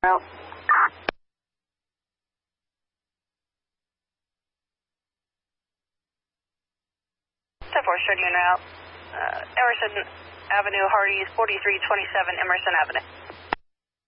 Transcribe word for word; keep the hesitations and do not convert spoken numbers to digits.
out. ten four, starting unit out. Uh, Emerson Avenue, Hardee's, forty-three twenty-seven Emerson Avenue.